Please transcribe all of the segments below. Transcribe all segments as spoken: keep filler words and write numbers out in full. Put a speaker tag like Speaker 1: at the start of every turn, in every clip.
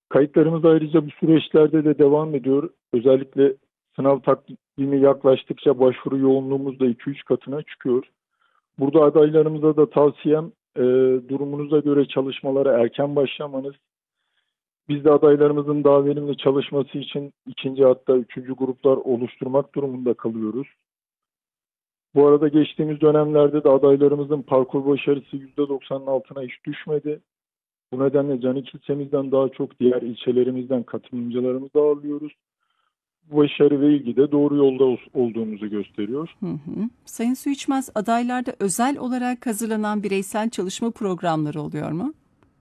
Speaker 1: Kayıtlarımız ayrıca bu süreçlerde de devam ediyor. Özellikle sınav takvimi yaklaştıkça başvuru yoğunluğumuz da iki üç katına çıkıyor. Burada adaylarımıza da tavsiyem e, durumunuza göre çalışmalara erken başlamanız. Biz de adaylarımızın daha verimli çalışması için ikinci hatta üçüncü gruplar oluşturmak durumunda kalıyoruz. Bu arada geçtiğimiz dönemlerde de adaylarımızın parkur başarısı yüzde doksanın altına hiç düşmedi. Bu nedenle Canik ilçemizden daha çok diğer ilçelerimizden katılımcılarımızı ağırlıyoruz. Bu başarı ve ilgi de doğru yolda olduğumuzu gösteriyor.
Speaker 2: Hı hı. Sayın Su İçmez, adaylarda özel olarak hazırlanan bireysel çalışma programları oluyor mu?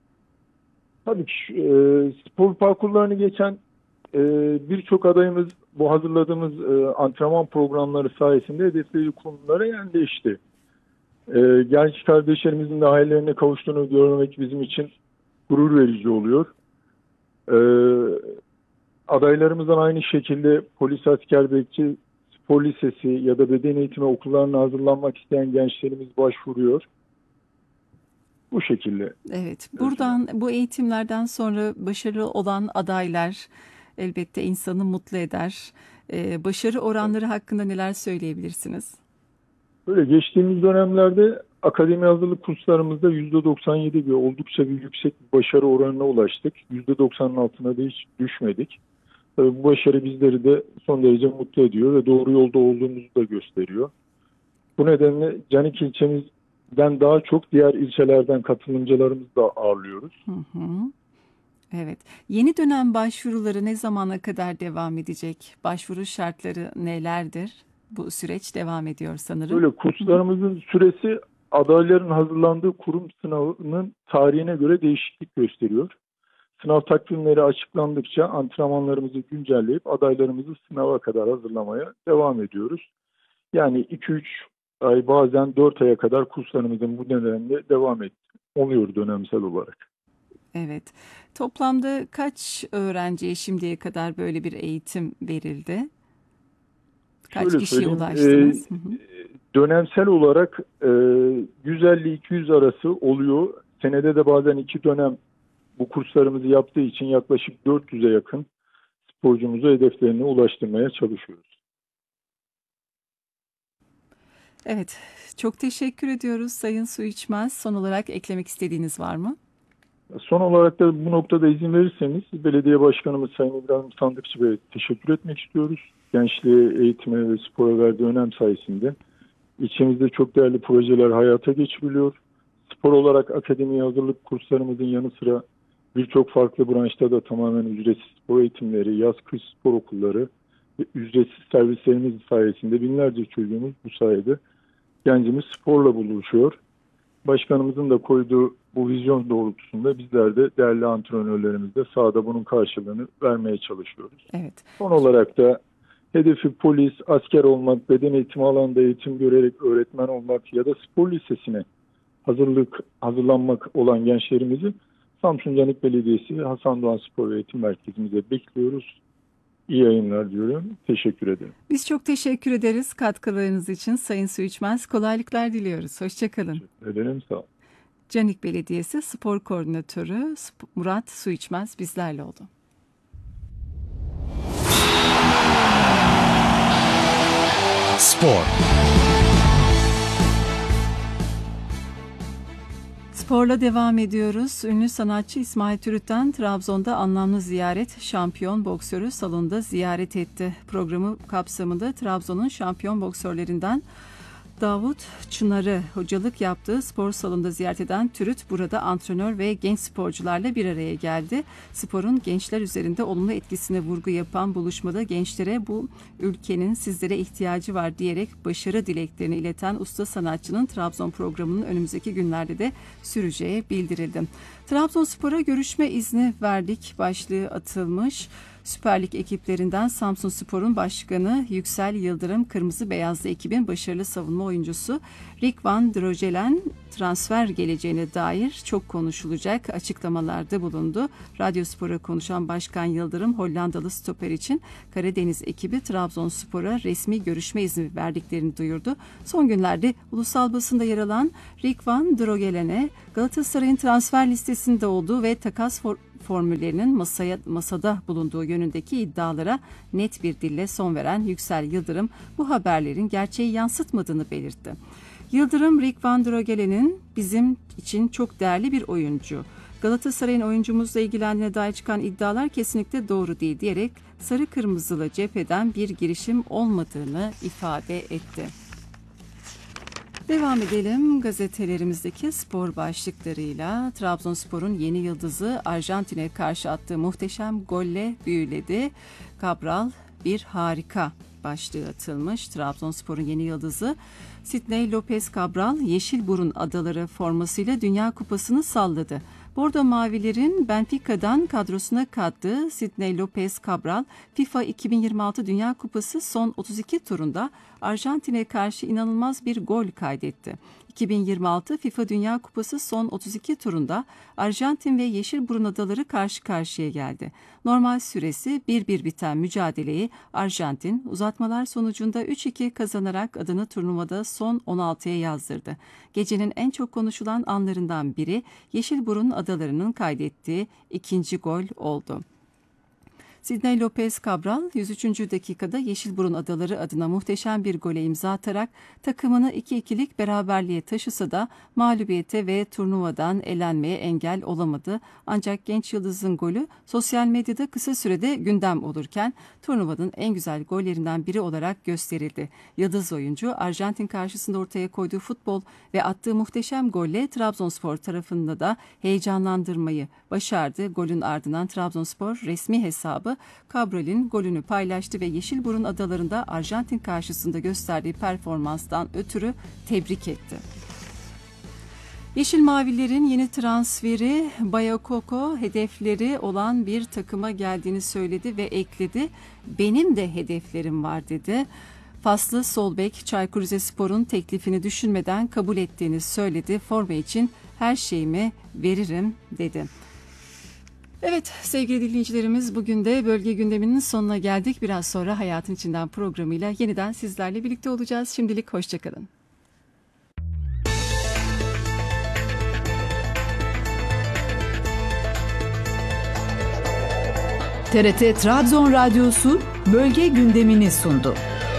Speaker 1: Tabii ki e, spor parkurlarını geçen e, birçok adayımız bu hazırladığımız e, antrenman programları sayesinde hedefleri konulara yerleşti. E, genç kardeşlerimizin de ailelerine kavuştuğunu görmek bizim için gurur verici oluyor. E, adaylarımızdan aynı şekilde polis, asker, bekçi, spor lisesi ya da beden eğitimi okullarına hazırlanmak isteyen gençlerimiz başvuruyor. Bu şekilde.
Speaker 2: Evet, buradan bu eğitimlerden sonra başarılı olan adaylar elbette insanı mutlu eder. Ee, başarı oranları hakkında neler söyleyebilirsiniz?
Speaker 1: Böyle geçtiğimiz dönemlerde akademi hazırlık kurslarımızda yüzde doksan yedi bir oldukça bir yüksek bir başarı oranına ulaştık. yüzde doksanın altına da hiç düşmedik. Tabii bu başarı bizleri de son derece mutlu ediyor ve doğru yolda olduğumuzu da gösteriyor. Bu nedenle Canik ilçemizden daha çok diğer ilçelerden katılımcılarımızı da ağırlıyoruz.
Speaker 2: Hı hı. Evet. Yeni dönem başvuruları ne zamana kadar devam edecek? Başvuru şartları nelerdir? Bu süreç devam ediyor sanırım.
Speaker 1: Böyle kurslarımızın süresi adayların hazırlandığı kurum sınavının tarihine göre değişiklik gösteriyor. Sınav takvimleri açıklandıkça antrenmanlarımızı güncelleyip adaylarımızı sınava kadar hazırlamaya devam ediyoruz. Yani iki üç ay bazen dört aya kadar kurslarımızın bu nedenle devam et, oluyor dönemsel olarak.
Speaker 2: Evet. Toplamda kaç öğrenciye şimdiye kadar böyle bir eğitim verildi? Kaç
Speaker 1: Şöyle
Speaker 2: kişiye
Speaker 1: söyleyeyim,
Speaker 2: ulaştınız?
Speaker 1: e, dönemsel olarak e, yüz elli iki yüz arası oluyor. Senede de bazen iki dönem bu kurslarımızı yaptığı için yaklaşık dört yüze yakın sporcumuzu hedeflerine ulaştırmaya çalışıyoruz.
Speaker 2: Evet, çok teşekkür ediyoruz Sayın Su İçmez. Son olarak eklemek istediğiniz var mı?
Speaker 1: Son olarak da bu noktada izin verirseniz Belediye Başkanımız Sayın İbrahim Sandıkçı Bey'e teşekkür etmek istiyoruz. Gençliğe, eğitime ve spora verdiği önem sayesinde ilçemizde çok değerli projeler hayata geçiriliyor. Spor olarak akademi hazırlık kurslarımızın yanı sıra birçok farklı branşta da tamamen ücretsiz spor eğitimleri, yaz kış spor okulları ve ücretsiz servislerimiz sayesinde binlerce çocuğumuz bu sayede gencimiz sporla buluşuyor. Başkanımızın da koyduğu bu vizyon doğrultusunda bizler de değerli antrenörlerimizle sahada bunun karşılığını vermeye çalışıyoruz.
Speaker 2: Evet.
Speaker 1: Son olarak da hedefi polis, asker olmak, beden eğitimi alanında eğitim görerek öğretmen olmak ya da spor lisesine hazırlık hazırlanmak olan gençlerimizi Samsun Canik Belediyesi Hasan Doğan Spor ve Eğitim Merkezimize bekliyoruz. İyi yayınlar diyorum. Teşekkür ederim.
Speaker 2: Biz çok teşekkür ederiz katkılarınız için Sayın Su İçmez. Kolaylıklar diliyoruz. Hoşçakalın.
Speaker 1: Teşekkür ederim. Sağ olun.
Speaker 2: Canik Belediyesi Spor Koordinatörü Murat Su İçmez bizlerle oldu.
Speaker 3: Spor.
Speaker 2: Sporla devam ediyoruz. Ünlü sanatçı İsmail Türüt'ten Trabzon'da anlamlı ziyaret, şampiyon boksörü salonda ziyaret etti. Programı kapsamında Trabzon'un şampiyon boksörlerinden Davut Çınar'ı hocalık yaptığı spor salonunda ziyaret eden Türüt burada antrenör ve genç sporcularla bir araya geldi. Sporun gençler üzerinde olumlu etkisine vurgu yapan buluşmada gençlere bu ülkenin sizlere ihtiyacı var diyerek başarı dileklerini ileten usta sanatçının Trabzon programının önümüzdeki günlerde de süreceği bildirildi. Trabzonspor'a görüşme izni verdik başlığı atılmış. Süper Lig ekiplerinden Samsunspor'un başkanı Yüksel Yıldırım, Kırmızı Beyazlı ekibin başarılı savunma oyuncusu Rick van Drogelen transfer geleceğine dair çok konuşulacak açıklamalarda bulundu. Radyospor'a konuşan Başkan Yıldırım, Hollandalı stoper için Karadeniz ekibi Trabzonspor'a resmi görüşme izni verdiklerini duyurdu. Son günlerde ulusal basında yer alan Rick van Drogelen'e Galatasaray'ın transfer listesinde olduğu ve takas for- formüllerinin masaya, masada bulunduğu yönündeki iddialara net bir dille son veren Yüksel Yıldırım bu haberlerin gerçeği yansıtmadığını belirtti. Yıldırım, Rick Van Droghelen'in bizim için çok değerli bir oyuncu, Galatasaray'ın oyuncumuzla ilgilendiğine dair çıkan iddialar kesinlikle doğru değil diyerek sarı kırmızılı cepheden bir girişim olmadığını ifade etti. Devam edelim gazetelerimizdeki spor başlıklarıyla. Trabzonspor'un yeni yıldızı Arjantin'e karşı attığı muhteşem golle büyüledi. Cabral bir harika başlığı atılmış. Trabzonspor'un yeni yıldızı Sidney Lopez Cabral Yeşilburun Adaları formasıyla Dünya Kupası'nı salladı. Bordo Mavilerin Benfica'dan kadrosuna kattığı Sidney Lopez Cabral, FIFA iki bin yirmi altı Dünya Kupası son otuz iki turunda Arjantin'e karşı inanılmaz bir gol kaydetti. iki bin yirmi altı FIFA Dünya Kupası son otuz iki turunda Arjantin ve Yeşilburun Adaları karşı karşıya geldi. Normal süresi bir bir biten mücadeleyi Arjantin uzatmalar sonucunda üç iki kazanarak adını turnuvada son on altıya yazdırdı. Gecenin en çok konuşulan anlarından biri Yeşilburun Adaları'nın kaydettiği ikinci gol oldu. Sidney Lopez Cabral yüz üçüncü dakikada Yeşilburun Adaları adına muhteşem bir gole imza atarak takımını iki ikilik beraberliğe taşısa da mağlubiyete ve turnuvadan elenmeye engel olamadı. Ancak genç yıldızın golü sosyal medyada kısa sürede gündem olurken turnuvanın en güzel gollerinden biri olarak gösterildi. Yıldız oyuncu Arjantin karşısında ortaya koyduğu futbol ve attığı muhteşem golle Trabzonspor tarafında da heyecanlandırmayı başardı. Golün ardından Trabzonspor resmi hesabı Cabral'in golünü paylaştı ve Yeşilburun Adaları'nda Arjantin karşısında gösterdiği performanstan ötürü tebrik etti. Yeşil Mavilerin yeni transferi Bakayoko hedefleri olan bir takıma geldiğini söyledi ve ekledi. Benim de hedeflerim var dedi. Faslı sol bek Çaykur Rizespor'un teklifini düşünmeden kabul ettiğini söyledi. Forma için her şeyimi veririm dedi. Evet sevgili dinleyicilerimiz, bugün de bölge gündeminin sonuna geldik. Biraz sonra Hayatın İçinden programıyla yeniden sizlerle birlikte olacağız. Şimdilik hoşçakalın.
Speaker 4: T R T Trabzon Radyosu bölge gündemini sundu.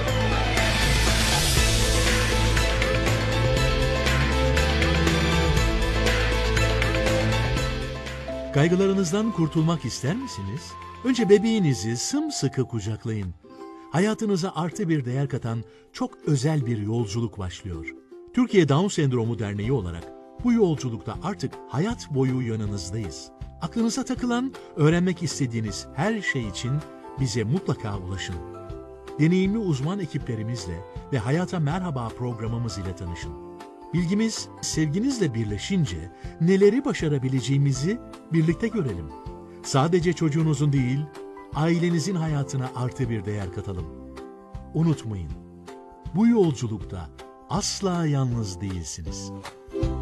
Speaker 3: Kaygılarınızdan kurtulmak ister misiniz? Önce bebeğinizi sımsıkı kucaklayın. Hayatınıza artı bir değer katan çok özel bir yolculuk başlıyor. Türkiye Down Sendromu Derneği olarak bu yolculukta artık hayat boyu yanınızdayız. Aklınıza takılan, öğrenmek istediğiniz her şey için bize mutlaka ulaşın. Deneyimli uzman ekiplerimizle ve Hayata Merhaba programımız ile tanışın. Bilgimiz, sevginizle birleşince neleri başarabileceğimizi birlikte görelim. Sadece çocuğunuzun değil, ailenizin hayatına artı bir değer katalım. Unutmayın, bu yolculukta asla yalnız değilsiniz.